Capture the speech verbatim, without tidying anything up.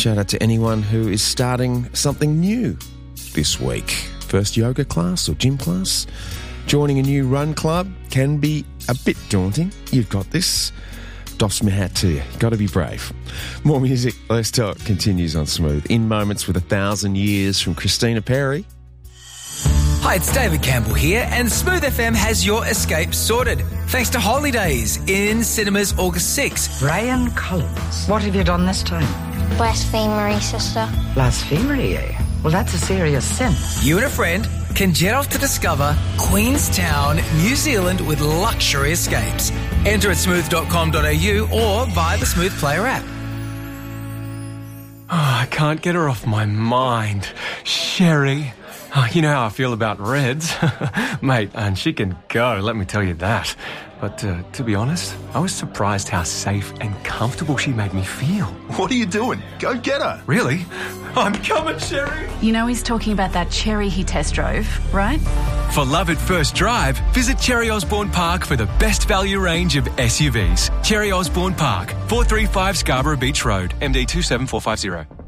Shout out to anyone who is starting something new this week. First yoga class or gym class. Joining a new run club can be a bit daunting. You've got this. Doffs my hat to you. Got to be brave. More music, Let's Talk continues on Smooth. In Moments with a Thousand Years from Christina Perri. Hi, it's David Campbell here, and Smooth F M has your escape sorted. Thanks to Holidays in cinemas August sixth. Brian Collins, what have you done this time? Blasphemery, sister. Blasphemery, eh? Well, that's a serious sin. You and a friend can jet off to discover Queenstown, New Zealand with luxury escapes. Enter at smooth dot com dot a u or via the Smooth Player app. Oh, I can't get her off my mind. Sherry. Oh, you know how I feel about Reds. Mate, and she can go, let me tell you that. But uh, to be honest, I was surprised how safe and comfortable she made me feel. What are you doing? Go get her. Really? I'm coming, Sherry. You know he's talking about that Cherry he test drove, right? For love at first drive, visit Cherry Osborne Park for the best value range of S U Vs. Cherry Osborne Park, four thirty-five Scarborough Beach Road, M D two seven four five zero.